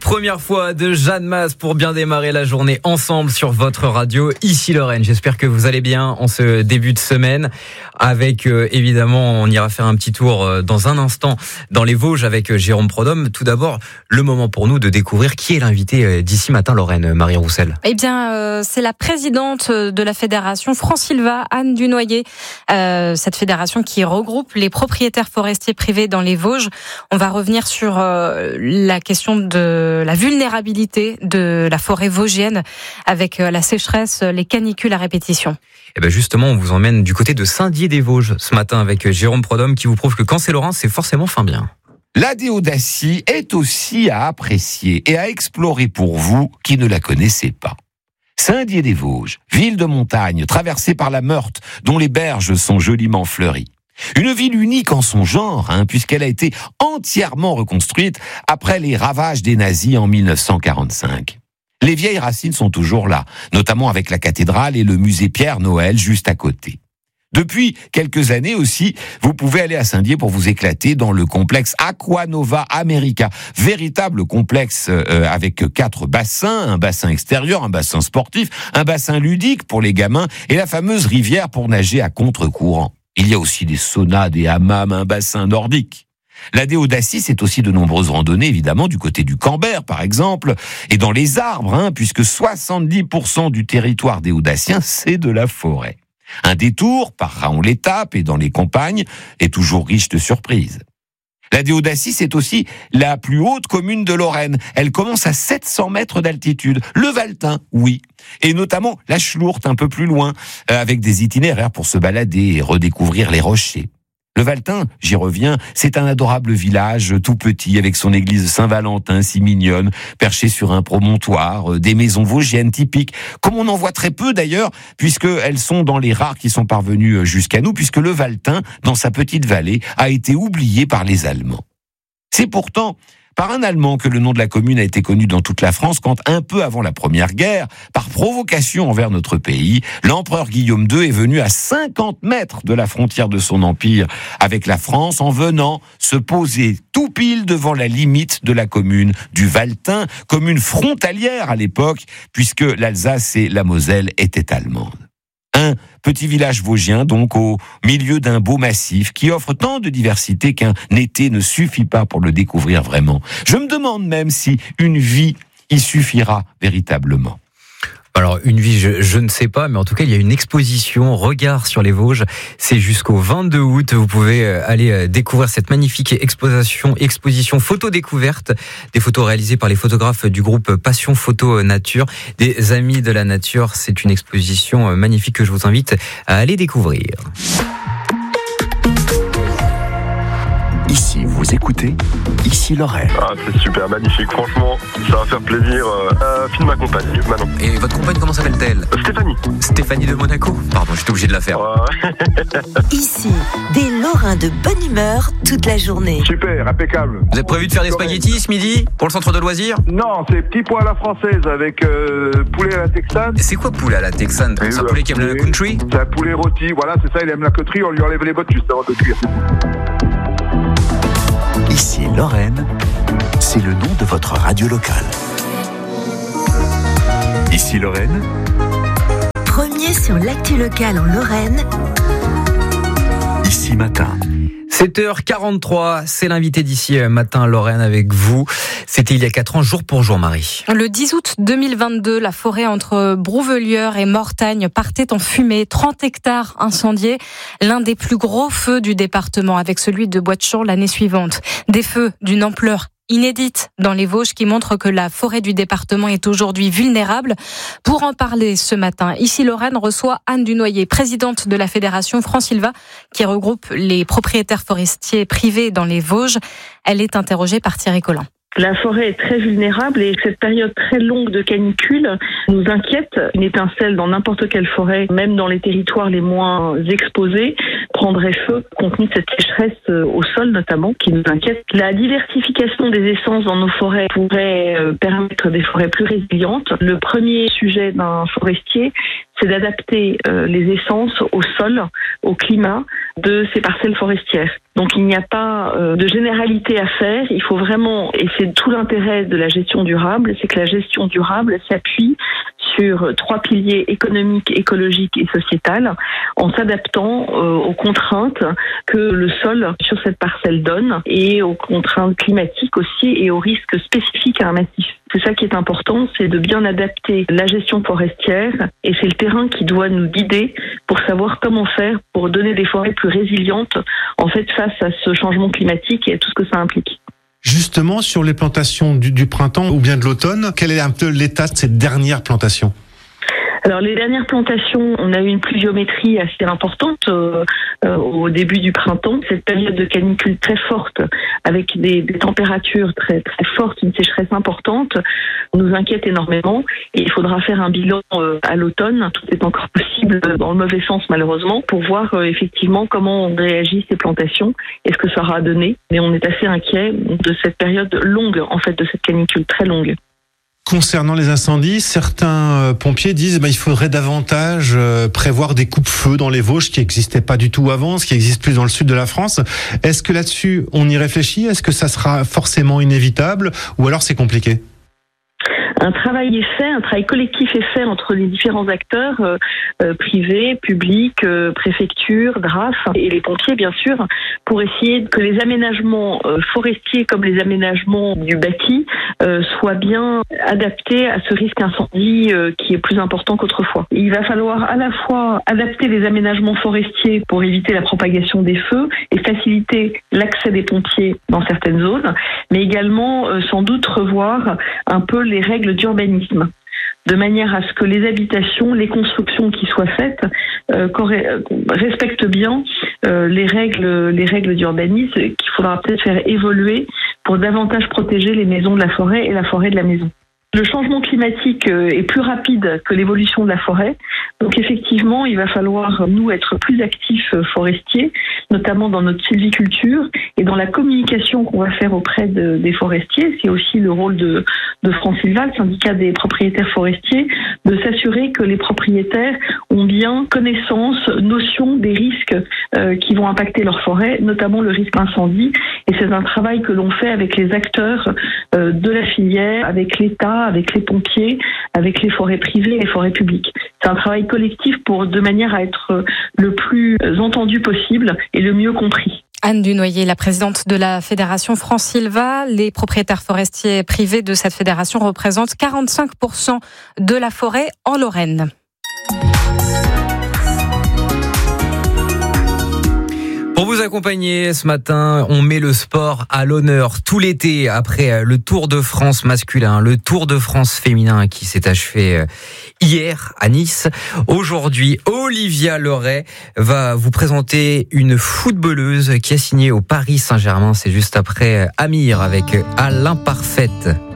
Première fois de Jeanne Masse pour bien démarrer la journée ensemble sur votre radio, ici Lorraine. J'espère que vous allez bien en ce début de semaine. Avec évidemment, on ira faire un petit tour dans un instant dans les Vosges avec Jérôme Prodhomme. Tout d'abord, le moment pour nous de découvrir qui est l'invité d'ici matin, Lorraine, Marie Roussel. Eh bien, c'est la présidente de la fédération France-Sylva, Anne Dunoyer. Cette fédération qui regroupe les propriétaires forestiers privés dans les Vosges. On va revenir sur la question de la vulnérabilité de la forêt vosgienne avec la sécheresse, les canicules à répétition. Et ben justement, on vous emmène du côté de Saint-Dié-des-Vosges ce matin avec Jérôme Prodhomme qui vous prouve que quand c'est Lorrain, c'est forcément fin bien. La Déodacie est aussi à apprécier et à explorer pour vous qui ne la connaissez pas. Saint-Dié-des-Vosges, ville de montagne traversée par la Meurthe, dont les berges sont joliment fleuries. Une ville unique en son genre, puisqu'elle a été entièrement reconstruite après les ravages des nazis en 1945. Les vieilles racines sont toujours là, notamment avec la cathédrale et le musée Pierre-Noël juste à côté. Depuis quelques années aussi, vous pouvez aller à Saint-Dié pour vous éclater dans le complexe Aquanova America, véritable complexe avec 4 bassins, un bassin extérieur, un bassin sportif, un bassin ludique pour les gamins et la fameuse rivière pour nager à contre-courant. Il y a aussi des saunas, des hammams, un bassin nordique. La Déodacie, c'est aussi de nombreuses randonnées, évidemment, du côté du Cambert, par exemple, et dans les arbres, puisque 70% du territoire déodacien, c'est de la forêt. Un détour par Raon-l'Étape et dans les campagnes est toujours riche de surprises. La Déodacie, c'est aussi la plus haute commune de Lorraine. Elle commence à 700 mètres d'altitude. Le Valtin, oui. Et notamment la Schlourte, un peu plus loin, avec des itinéraires pour se balader et redécouvrir les rochers. Le Valtin, j'y reviens, c'est un adorable village tout petit avec son église Saint-Valentin si mignonne, perché sur un promontoire, des maisons vosgiennes typiques, comme on en voit très peu d'ailleurs, puisqu'elles sont dans les rares qui sont parvenues jusqu'à nous, puisque le Valtin, dans sa petite vallée, a été oublié par les Allemands. C'est pourtant par un Allemand que le nom de la commune a été connu dans toute la France quand, un peu avant la Première Guerre, par provocation envers notre pays, l'empereur Guillaume II est venu à 50 mètres de la frontière de son empire avec la France en venant se poser tout pile devant la limite de la commune du Valtin, commune frontalière à l'époque, puisque l'Alsace et la Moselle étaient allemandes. Un petit village vosgien, donc, au milieu d'un beau massif qui offre tant de diversité qu'un été ne suffit pas pour le découvrir vraiment. Je me demande même si une vie y suffira véritablement. Alors, une vie, je ne sais pas, mais en tout cas, il y a une exposition Regard sur les Vosges. C'est jusqu'au 22 août. Vous pouvez aller découvrir cette magnifique exposition photo découverte. Des photos réalisées par les photographes du groupe Passion Photo Nature, des amis de la nature. C'est une exposition magnifique que je vous invite à aller découvrir. Ici, vous écoutez, ici Lorraine. Ah, c'est super, magnifique, franchement, ça va faire plaisir. Fille de ma compagne, Manon. Et votre compagne, comment s'appelle-t-elle ? Stéphanie. Stéphanie de Monaco ? Pardon, j'étais obligé de la faire. Ici, des Lorrains de bonne humeur toute la journée. Super, impeccable. Vous avez prévu de faire des spaghettis ce midi pour le centre de loisirs ? Non, c'est petit pois à la française avec poulet à la texane. C'est quoi poulet à la texane ? C'est un poulet qui aime la country ? C'est un poulet rôti, voilà, c'est ça, il aime la country, on lui enlève les bottes juste avant de cuire. Ici Lorraine, c'est le nom de votre radio locale. Ici Lorraine, Premier sur l'actu locale en Lorraine. ici matin. 7h43, c'est l'invité d'ici matin Lorraine avec vous. C'était il y a 4 ans, jour pour jour, Marie. Le 10 août 2022, la forêt entre Brouvelière et Mortagne partait en fumée. 30 hectares incendiés, l'un des plus gros feux du département avec celui de Bois-de-Champ l'année suivante. Des feux d'une ampleur inédite dans les Vosges qui montre que la forêt du département est aujourd'hui vulnérable. Pour en parler ce matin, ici Lorraine reçoit Anne Dunoyer, présidente de la fédération France-Sylva qui regroupe les propriétaires forestiers privés dans les Vosges. Elle est interrogée par Thierry Collin. La forêt est très vulnérable et cette période très longue de canicule nous inquiète. Une étincelle dans n'importe quelle forêt, même dans les territoires les moins exposés, prendrait feu compte tenu de cette sécheresse au sol notamment qui nous inquiète. La diversification des essences dans nos forêts pourrait permettre des forêts plus résilientes. Le premier sujet d'un forestier, c'est d'adapter les essences au sol, au climat de ces parcelles forestières. Donc il n'y a pas de généralité à faire, il faut vraiment, et c'est tout l'intérêt de la gestion durable, c'est que la gestion durable s'appuie sur 3 piliers économiques, écologiques et sociétales, en s'adaptant aux contraintes que le sol sur cette parcelle donne et aux contraintes climatiques aussi et aux risques spécifiques à un massif. C'est ça qui est important, c'est de bien adapter la gestion forestière et c'est le terrain qui doit nous guider pour savoir comment faire pour donner des forêts plus résilientes en fait face à ce changement climatique et à tout ce que ça implique. Justement, sur les plantations du printemps ou bien de l'automne, quel est un peu l'état de ces dernières plantations ? Alors les dernières plantations, on a eu une pluviométrie assez importante au début du printemps. Cette période de canicule très forte, avec des températures très très fortes, une sécheresse importante, nous inquiète énormément. Et il faudra faire un bilan à l'automne. Tout est encore possible dans le mauvais sens malheureusement, pour voir effectivement comment on réagit ces plantations et ce que ça aura donné. Mais on est assez inquiet de cette période longue, en fait, de cette canicule très longue. Concernant les incendies, certains pompiers disent il faudrait davantage prévoir des coupe-feux dans les Vosges qui n'existaient pas du tout avant, ce qui existe plus dans le sud de la France. Est-ce que là-dessus, on y réfléchit ? Est-ce que ça sera forcément inévitable ou alors c'est compliqué ? Un travail est fait, un travail collectif est fait entre les différents acteurs, privés, publics, préfectures, DRAF et les pompiers bien sûr, pour essayer que les aménagements forestiers comme les aménagements du bâti soient bien adaptés à ce risque incendie qui est plus important qu'autrefois. Il va falloir à la fois adapter les aménagements forestiers pour éviter la propagation des feux et faciliter l'accès des pompiers dans certaines zones, mais également sans doute revoir un peu les règles d'urbanisme, de manière à ce que les habitations, les constructions qui soient faites respectent bien les règles d'urbanisme qu'il faudra peut-être faire évoluer pour davantage protéger les maisons de la forêt et la forêt de la maison. Le changement climatique est plus rapide que l'évolution de la forêt. Donc effectivement, il va falloir, nous, être plus actifs forestiers, notamment dans notre sylviculture et dans la communication qu'on va faire auprès des forestiers. C'est aussi le rôle de France Sylva, le syndicat des propriétaires forestiers, de s'assurer que les propriétaires ont bien connaissance, notion des risques qui vont impacter leur forêt, notamment le risque incendie. Et c'est un travail que l'on fait avec les acteurs de la filière, avec l'État, avec les pompiers, avec les forêts privées et les forêts publiques. C'est un travail collectif de manière à être le plus entendu possible et le mieux compris. Anne Dunoyer, la présidente de la Fédération France Sylva. Les propriétaires forestiers privés de cette fédération représentent 45% de la forêt en Lorraine. Pour vous accompagner ce matin, on met le sport à l'honneur tout l'été après le Tour de France masculin, le Tour de France féminin qui s'est achevé hier à Nice. Aujourd'hui, Olivia Loret va vous présenter une footballeuse qui a signé au Paris Saint-Germain. C'est juste après Amir avec À l'imparfaite.